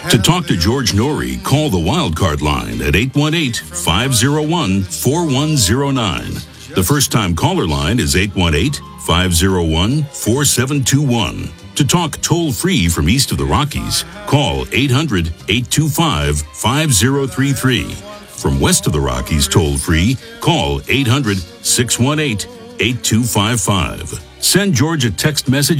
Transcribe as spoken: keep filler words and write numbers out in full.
To talk to George Norrie, call the Wildcard line at eight one eight, five oh one, four one oh nine. The first-time caller line is eight one eight, five oh one, four seven two one. To talk toll-free from east of the Rockies, call eight hundred, eight two five, five oh three three. From west of the Rockies toll-free, call eight hundred, six one eight, eight two five five. Send George a text message